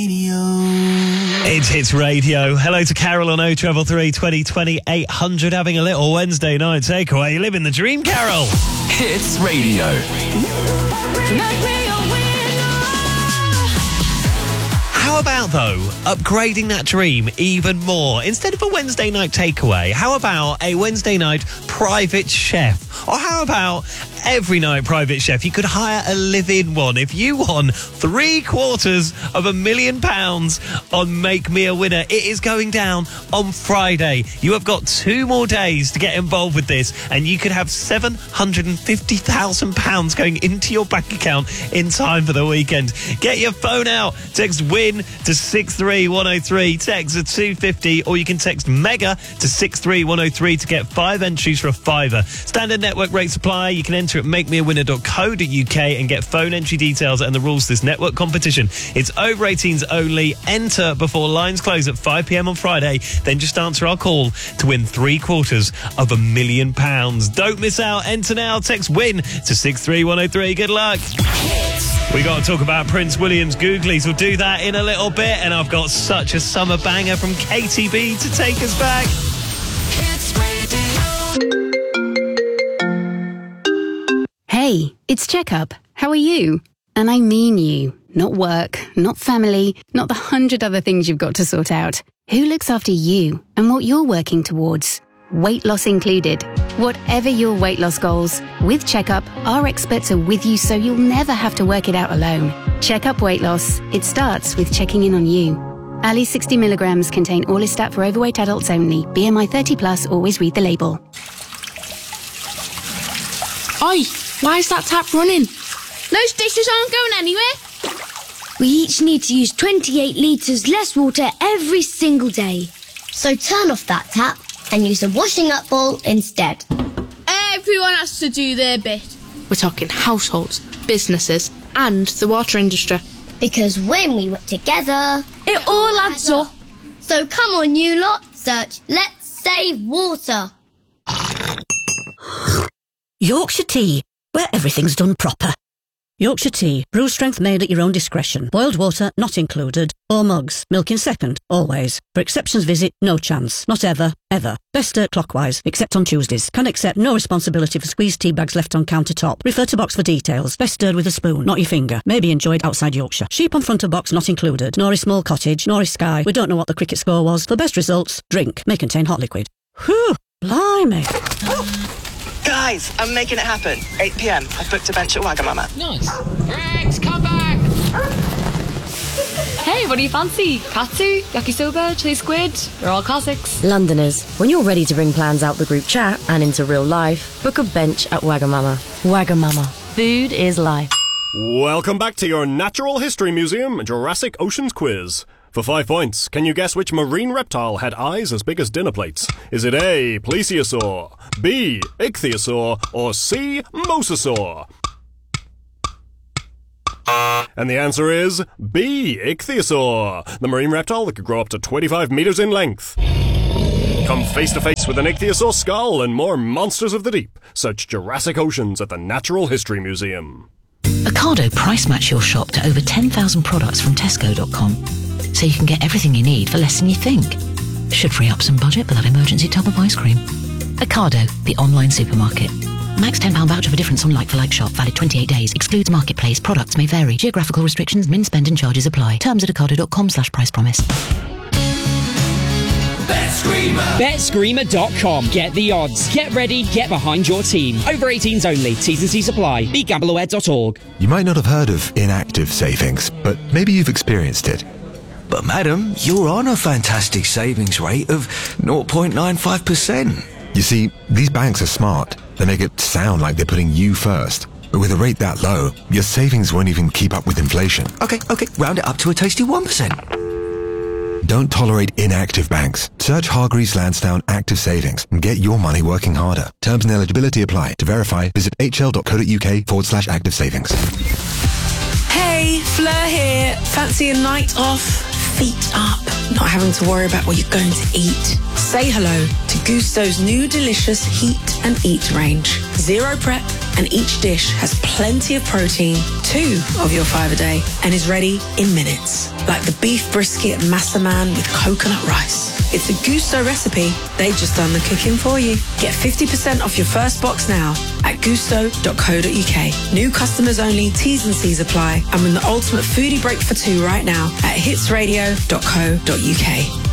It's Hits Radio. Hello to Carol on 033 2020 800, having a little Wednesday night takeaway. You live in the dream, Carol. Hits Radio. How about, though, upgrading that dream even more? Instead of a Wednesday night takeaway, how about a Wednesday night private chef? Or how about every night private chef? You could hire a live-in one. If you won £750,000 on Make Me a Winner, it is going down on Friday. You have got 2 more days to get involved with this, and you could have £750,000 going into your bank account in time for the weekend. Get your phone out. Text WIN to 63103. Text at 250, or you can text MEGA to 63103 to get 5 entries for a £5. Standard network rate supply. You can enter at makemeawinner.co.uk and get phone entry details and the rules to this network competition. It's over 18s only. Enter before lines close at 5 p.m. on Friday. Then just answer our call to win £750,000. Don't miss out. Enter now. Text WIN to 63103. Good luck. We got to talk about Prince William's Googlies. We'll do that in a little bit. And I've got such a summer banger from KTB to take us back. Hey, it's Checkup. How are you? And I mean you. Not work, not family, not the 100 other things you've got to sort out. Who looks after you and what you're working towards? Weight loss included. Whatever your weight loss goals, with Checkup, our experts are with you so you'll never have to work it out alone. Checkup Weight Loss. It starts with checking in on you. Ali 60 milligrams contain Orlistat for overweight adults only. BMI 30 plus, always read the label. Oi, why is that tap running? Those dishes aren't going anywhere. We each need to use 28 litres less water every single day. So turn off that tap and use a washing up bowl instead. Everyone has to do their bit. We're talking households, businesses and the water industry. Because when we work together, it all adds up. So come on you lot, search Let's Save Water. Yorkshire Tea, where everything's done proper. Yorkshire Tea, brew strength made at your own discretion. Boiled water not included. Or mugs, milk in second, always. For exceptions visit, no chance. Not ever, ever. Best stirred clockwise, except on Tuesdays. Can accept no responsibility for squeezed tea bags left on countertop. Refer to box for details. Best stirred with a spoon, not your finger. May be enjoyed outside Yorkshire. Sheep on front of box not included. Nor is small cottage, nor is Sky. We don't know what the cricket score was. For best results, drink. May contain hot liquid. Whew, blimey. Guys, I'm making it happen. 8 p.m. I've booked a bench at Wagamama. Nice. Rex, come back! Hey, what do you fancy? Katsu, yakisoba, chili squid? They're all classics. Londoners, when you're ready to bring plans out the group chat and into real life, book a bench at Wagamama. Wagamama. Food is life. Welcome back to your Natural History Museum Jurassic Oceans quiz. For 5 points, can you guess which marine reptile had eyes as big as dinner plates? Is it A, plesiosaur, B, ichthyosaur, or C, mosasaur? And the answer is B, ichthyosaur, the marine reptile that could grow up to 25 metres in length. Come face to face with an ichthyosaur skull and more monsters of the deep. Search Jurassic Oceans at the Natural History Museum. Ocado price match your shop to over 10,000 products from Tesco.com, so you can get everything you need for less than you think. Should free up some budget for that emergency tub of ice cream. Ocado, the online supermarket. Max £10 voucher for difference on like-for-like shop, valid 28 days. Excludes marketplace. Products may vary. Geographical restrictions, min spend and charges apply. Terms at ocado.com/price promise. BetScreamer.com. Get the odds. Get ready. Get behind your team. Over 18s only. T's and C's apply. BeGambleAware.org. You might not have heard of inactive savings, but maybe you've experienced it. But madam, you're on a fantastic savings rate of 0.95%. You see, these banks are smart. They make it sound like they're putting you first. But with a rate that low, your savings won't even keep up with inflation. Okay, round it up to a tasty 1%. Don't tolerate inactive banks. Search Hargreaves Lansdown Active Savings and get your money working harder. Terms and eligibility apply. To verify, visit hl.co.uk/active savings. Hey, Fleur here. Fancy a night off? Feet up. Not having to worry about what you're going to eat. Say hello to Gusto's new delicious Heat and Eat range. Zero prep, and each dish has plenty of protein, 2 of your 5 a day, and is ready in minutes. Like the beef brisket massaman with coconut rice. It's a Gusto recipe. They've just done the cooking for you. Get 50% off your first box now at gusto.co.uk. New customers only, T's and C's apply, and win the ultimate foodie break for 2 right now at hitsradio.co.uk.